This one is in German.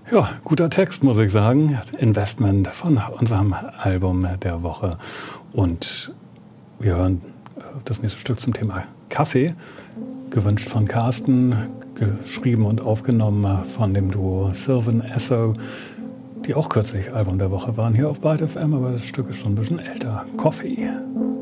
Ja, guter Text, muss ich sagen. Investment von unserem Album der Woche. Und wir hören das nächste Stück zum Thema Kaffee. Gewünscht von Carsten, geschrieben und aufgenommen von dem Duo Sylvan Esso, die auch kürzlich Album der Woche waren hier auf Byte FM, aber das Stück ist schon ein bisschen älter. Coffee.